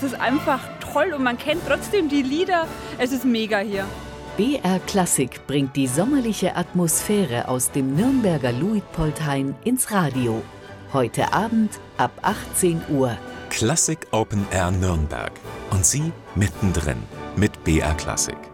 ist einfach toll und man kennt trotzdem die Lieder. Es ist mega hier. BR Klassik bringt die sommerliche Atmosphäre aus dem Nürnberger Luitpoldhain ins Radio. Heute Abend ab 18 Uhr. Klassik Open Air Nürnberg. Und Sie mittendrin mit BR Klassik.